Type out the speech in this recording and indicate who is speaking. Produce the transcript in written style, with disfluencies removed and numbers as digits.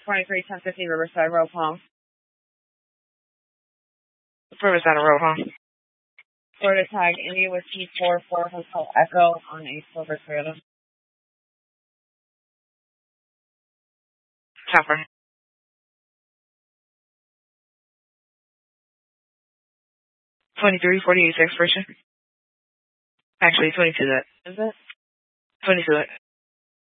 Speaker 1: 231050 Riverside Road, Palm.
Speaker 2: Riverside Road, huh?
Speaker 1: Florida tag India Whiskey 44 Hotel Echo on a silver Toyota.
Speaker 2: Topper. 2348 expiration. Actually, 22 that.
Speaker 1: Is it?
Speaker 2: 22 that.